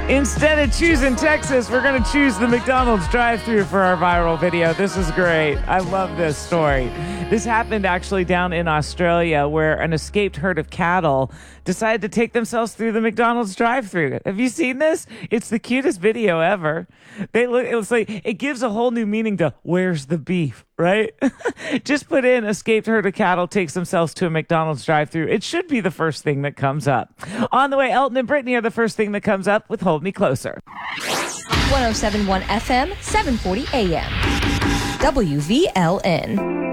Instead of choosing Texas, we're going to choose the McDonald's drive-thru for our viral video. This is great. I love this story. This happened actually down in Australia where an escaped herd of cattle decided to take themselves through the McDonald's drive-thru. Have you seen this? It's the cutest video ever. It gives a whole new meaning to where's the beef, right? Just put in escaped herd of cattle takes themselves to a McDonald's drive-thru. It should be the first thing that comes up. On the way, Elton and Brittany are the first thing that comes up with Hold Me Closer. 107.1 FM, 740 AM. WVLN.